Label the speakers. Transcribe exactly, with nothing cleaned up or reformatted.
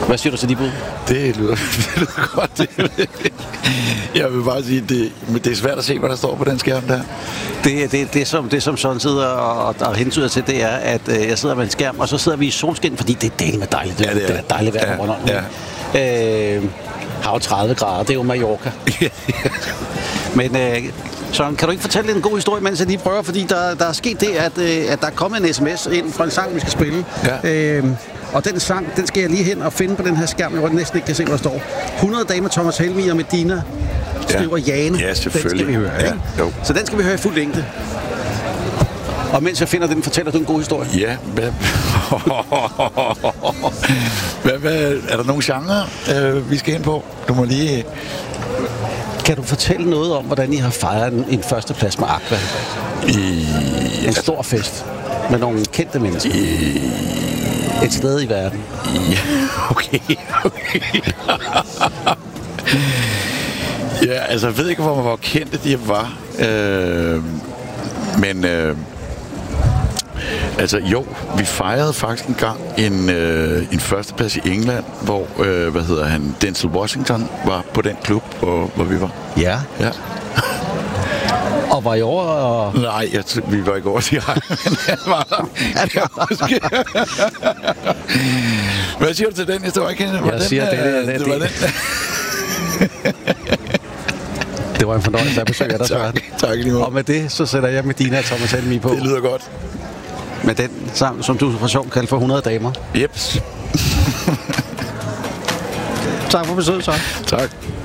Speaker 1: Hvad siger du til de bud?
Speaker 2: Det lyder, det lyder godt. Det. Jeg vil bare sige, det, det er svært at se, hvad der står på den skærm der.
Speaker 1: Det, det, det, som, det som sådan sidder og, og hentyder til, det er, at øh, jeg sidder med en skærm, og så sidder vi i solskin, fordi det er delt med dejligt.
Speaker 2: Ja, det er,
Speaker 1: det er dejligt vejr på Bornholm. Ja. Øh, har jo tredive grader, det er jo Mallorca. Men øh, Søren, kan du ikke fortælle en god historie, mens jeg lige prøver? Fordi der, der er sket det, at, øh, at der er kommet en sms ind fra en sang, vi skal spille.
Speaker 2: Ja.
Speaker 1: Øh, og den sang, den skal jeg lige hen og finde på den her skærm. Jeg næsten ikke kan se, hvad der står. hundrede dage med Thomas Helmig og Medina, skriver
Speaker 2: ja.
Speaker 1: Jane.
Speaker 2: Ja, selvfølgelig.
Speaker 1: Den skal vi høre,
Speaker 2: ja. Jo.
Speaker 1: Så den skal vi høre i fuld længde. Og mens jeg finder den, fortæller du en god historie.
Speaker 2: Ja. Hvad, hvad, hvad, er der nogle genre, øh, vi skal ind på? Du må lige...
Speaker 1: Kan du fortælle noget om, hvordan I har fejret en, en førsteplads med Aqua?
Speaker 2: I,
Speaker 1: en stor fest med nogle kendte mennesker.
Speaker 2: I,
Speaker 1: et sted i verden.
Speaker 2: Ja, okay. okay. Ja, altså jeg ved ikke, hvor, hvor kendte de var. Øh, men... Øh, Altså jo, vi fejrede faktisk en gang en, øh, en førsteplads i England, hvor, øh, hvad hedder han, Denzel Washington var på den klub, hvor, hvor vi var.
Speaker 1: Ja.
Speaker 2: Ja.
Speaker 1: Og var I over? Og...
Speaker 2: Nej, jeg t- vi var ikke over til ham, men han var der. Hvad siger du til den historie? Jeg
Speaker 1: den, siger, det, det, det, det var den. Det var en fornøjelse at besøge dig, Søren.
Speaker 2: Tak, tak lige meget.
Speaker 1: Og med det, så sætter jeg Medina og Thomas Helmig på.
Speaker 2: Det lyder godt.
Speaker 1: Med den sang, som du for sjov kaldte for hundrede damer.
Speaker 2: Jeps.
Speaker 1: Tak for besøget, så.
Speaker 2: Tak.